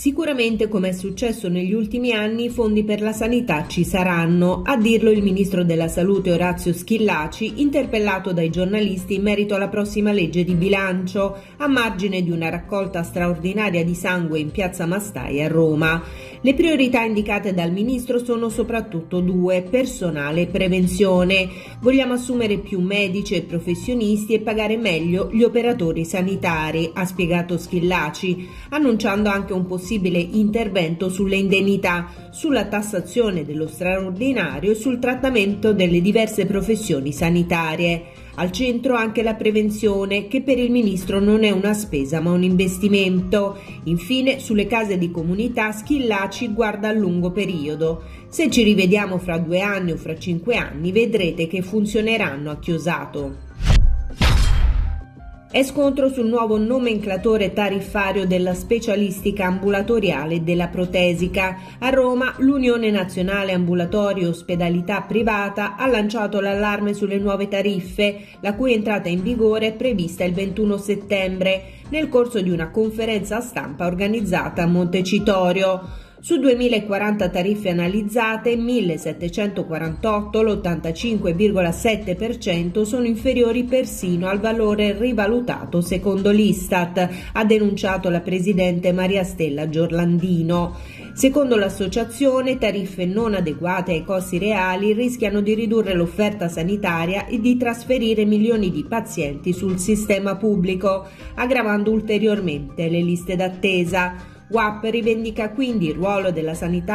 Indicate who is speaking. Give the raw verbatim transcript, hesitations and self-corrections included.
Speaker 1: Sicuramente, come è successo negli ultimi anni, i fondi per la sanità ci saranno, a dirlo il ministro della Salute Orazio Schillaci, interpellato dai giornalisti in merito alla prossima legge di bilancio, a margine di una raccolta straordinaria di sangue in piazza Mastai a Roma. Le priorità indicate dal ministro sono soprattutto due: personale e prevenzione. Vogliamo assumere più medici e professionisti e pagare meglio gli operatori sanitari, ha spiegato Schillaci, annunciando anche un possibile intervento sulle indennità, sulla tassazione dello straordinario e sul trattamento delle diverse professioni sanitarie. Al centro anche la prevenzione, che per il ministro non è una spesa ma un investimento. Infine, sulle case di comunità Schillaci guarda a lungo periodo. Se ci rivediamo fra due anni o fra cinque anni, vedrete che funzioneranno, ha chiosato. È scontro sul nuovo nomenclatore tariffario della specialistica ambulatoriale e della protesica. A Roma l'Unione Nazionale Ambulatori e Ospedalità Privata ha lanciato l'allarme sulle nuove tariffe, la cui entrata in vigore è prevista il ventuno settembre, nel corso di una conferenza stampa organizzata a Montecitorio. Su duemilaquaranta tariffe analizzate, millesettecentoquarantotto, l'ottantacinque virgola sette per cento, sono inferiori persino al valore rivalutato secondo l'Istat, ha denunciato la presidente Maria Stella Giorlandino. Secondo l'associazione, tariffe non adeguate ai costi reali rischiano di ridurre l'offerta sanitaria e di trasferire milioni di pazienti sul sistema pubblico, aggravando ulteriormente le liste d'attesa. U A P rivendica quindi il ruolo della sanità